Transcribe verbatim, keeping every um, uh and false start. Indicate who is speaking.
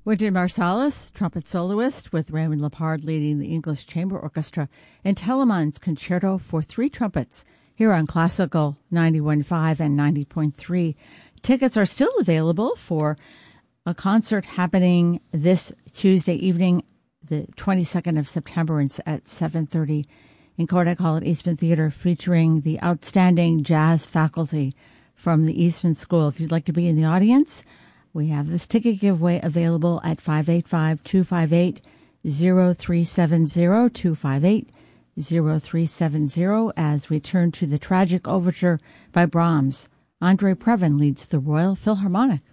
Speaker 1: Wynton Marsalis, trumpet soloist, with Raymond Lepard leading the English Chamber Orchestra, in Telemann's Concerto for Three Trumpets, here on Classical ninety-one point five and ninety point three. Tickets are still available for a concert happening this Tuesday evening, the twenty-second of September at seven thirty in Kodak Hall at Eastman Theater, featuring the outstanding jazz faculty from the Eastman School. If you'd like to be in the audience, we have this ticket giveaway available at five eight five, two five eight, zero three seven zero, two five eight, zero three seven zero, as we turn to the Tragic Overture by Brahms. Andre Previn leads the Royal Philharmonic.